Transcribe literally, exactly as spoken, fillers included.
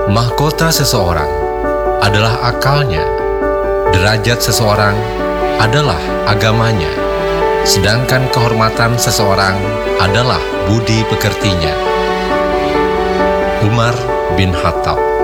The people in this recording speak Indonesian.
Mahkota seseorang adalah akalnya, derajat seseorang adalah agamanya, sedangkan kehormatan seseorang adalah budi pekertinya. Umar bin Khattab.